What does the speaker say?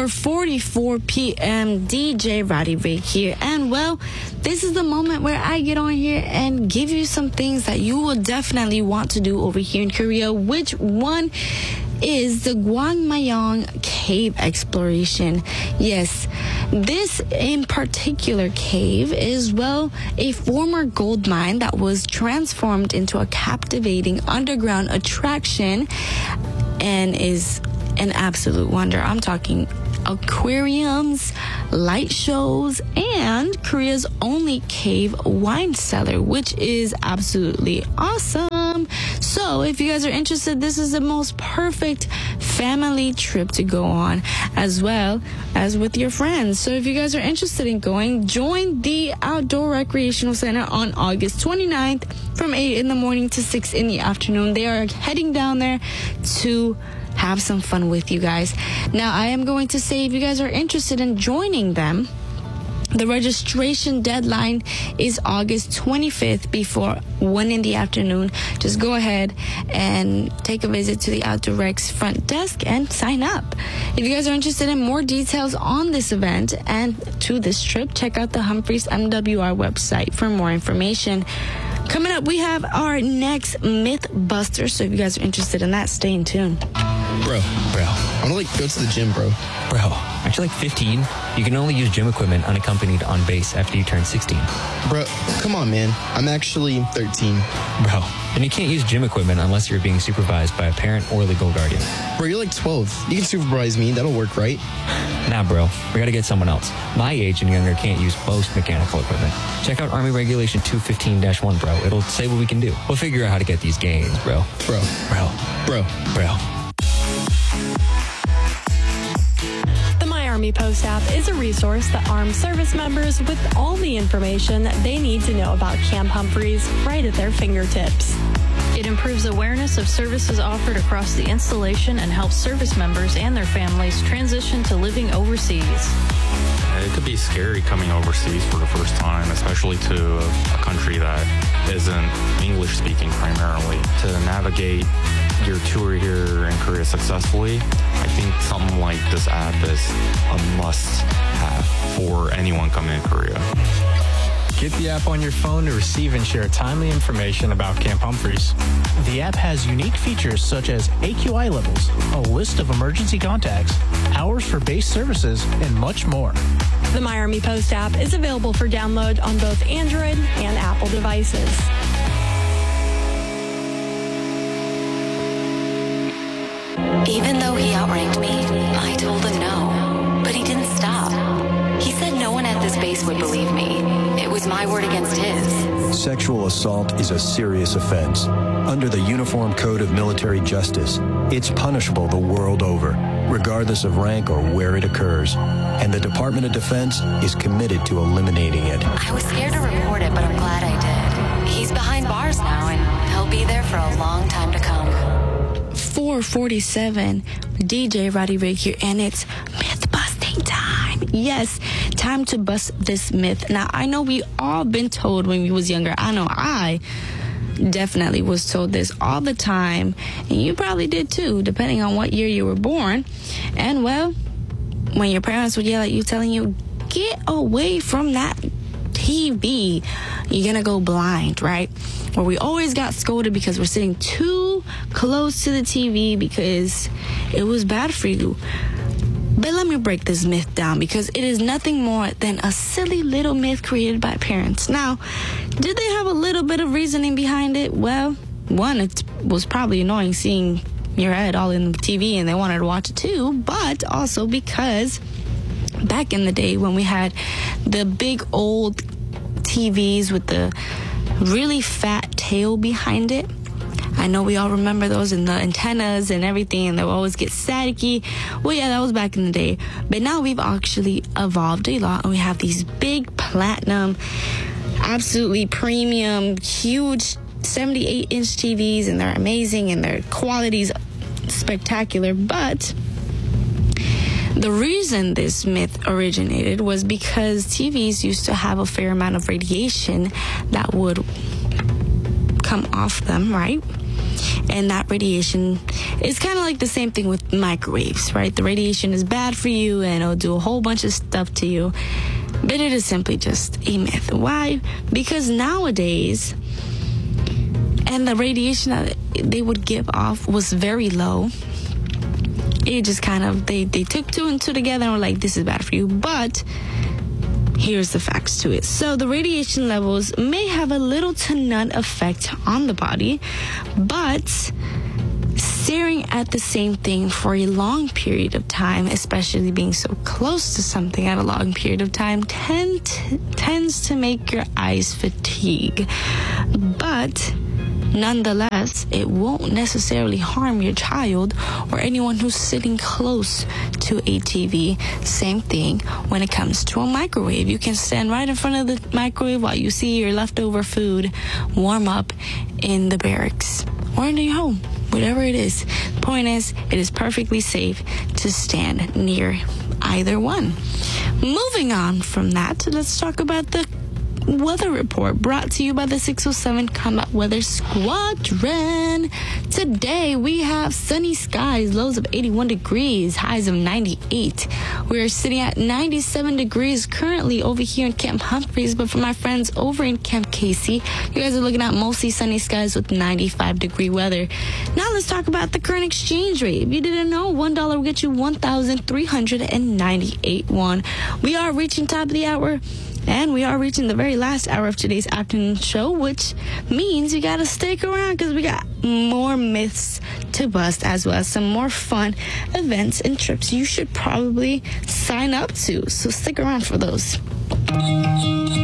4:44 p.m. DJ Roddy Rig here. And well, this is the moment where I get on here and give you some things that you will definitely want to do over here in Korea. Which one is the Gwangmayong cave exploration? Yes, this in particular cave is, well, a former gold mine that was transformed into a captivating underground attraction and is an absolute wonder. I'm talking aquariums, light shows, and Korea's only cave wine cellar, which is absolutely awesome. So if you guys are interested, this is the most perfect family trip to go on, as well as with your friends. So if you guys are interested in going, join the Outdoor Recreational Center on August 29th from 8 in the morning to 6 in the afternoon. They are heading down there to have some fun with you guys. Now, I am going to say, if you guys are interested in joining them, the registration deadline is August 25th before 1 in the afternoon. Just go ahead and take a visit to the Outdoor Rex front desk and sign up. If you guys are interested in more details on this event and to this trip, check out the Humphreys MWR website for more information. Coming up, we have our next Myth Buster. So if you guys are interested in that, stay in tune. Bro, I want to go to the gym, bro. Aren't you 15? You can only use gym equipment unaccompanied on base after you turn 16. Bro, come on, man. I'm actually 13. Bro, then you can't use gym equipment unless you're being supervised by a parent or legal guardian. Bro, you're 12. You can supervise me. That'll work, right? Nah, bro. We gotta get someone else. My age and younger can't use most mechanical equipment. Check out Army Regulation 215-1, bro. It'll say what we can do. We'll figure out how to get these gains, bro. Bro. Army Post app is a resource that arms service members with all the information that they need to know about Camp Humphreys right at their fingertips. It improves awareness of services offered across the installation and helps service members and their families transition to living overseas. It could be scary coming overseas for the first time, especially to a country that isn't English speaking primarily. To navigate your tour here in Korea successfully, I think something like this app is a must-have for anyone coming to Korea. Get the app on your phone to receive and share timely information about Camp Humphreys. The app has unique features such as AQI levels, a list of emergency contacts, hours for base services, and much more. The My Army Post app is available for download on both Android and Apple devices. Even though he outranked me, I told him no, but he didn't stop. He said no one at this base would believe me. It was my word against his. Sexual assault is a serious offense. Under the Uniform Code of Military Justice, it's punishable the world over, regardless of rank or where it occurs. And the Department of Defense is committed to eliminating it. I was scared to report it, but I'm glad I did. He's behind bars now, and he'll be there for a long time to come. 4:47, DJ Roddy Rig here, and it's myth busting time. Yes, time to bust this myth. Now, I know we all been told when we was younger. I know I definitely was told this all the time, and you probably did too, depending on what year you were born. And well, when your parents would yell at you, telling you, get away from that TV, you're gonna go blind, right? Or we always got scolded because we're sitting too close to the TV because it was bad for you. But let me break this myth down, because it is nothing more than a silly little myth created by parents. Now, did they have a little bit of reasoning behind it? Well, one, it was probably annoying seeing your head all in the TV and they wanted to watch it too, but also because back in the day when we had the big old TVs with the really fat tail behind it, I know we all remember those, and the antennas and everything, and they would always get staticky. Well, yeah, that was back in the day. But now we've actually evolved a lot, and we have these big platinum, absolutely premium, huge 78-inch TVs, and they're amazing, and their quality's spectacular. But the reason this myth originated was because TVs used to have a fair amount of radiation that would come off them, right? And that radiation is kind of like the same thing with microwaves, right? The radiation is bad for you and it'll do a whole bunch of stuff to you. But it is simply just a myth. Why? Because nowadays, and the radiation that they would give off was very low. It just kind of, they took two and two together and were like, this is bad for you. But here's the facts to it. So the radiation levels may have a little to none effect on the body, but staring at the same thing for a long period of time, especially being so close to something at a long period of time, tends to make your eyes fatigue. But nonetheless, it won't necessarily harm your child or anyone who's sitting close to a TV. Same thing when it comes to a microwave. You can stand right in front of the microwave while you see your leftover food warm up in the barracks or in your home, whatever it is. The point is, it is perfectly safe to stand near either one. Moving on from that, let's talk about the weather report brought to you by the 607 Combat Weather Squadron. Today we have sunny skies, lows of 81 degrees, highs of 98. We're sitting at 97 degrees currently over here in Camp Humphreys, but for my friends over in Camp Casey, you guys are looking at mostly sunny skies with 95 degree weather. Now let's talk about the current exchange rate. If you didn't know, $1 will get you 1,398 won. We are reaching top of the hour. And we are reaching the very last hour of today's afternoon show, which means you got to stick around because we got more myths to bust, as well as some more fun events and trips you should probably sign up to. So stick around for those.